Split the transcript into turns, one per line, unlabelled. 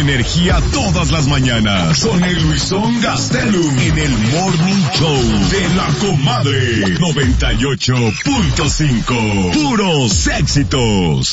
Energía todas las mañanas. Son el Luisón Gastelum en el Morning Show de la Comadre 98.5. Puros éxitos.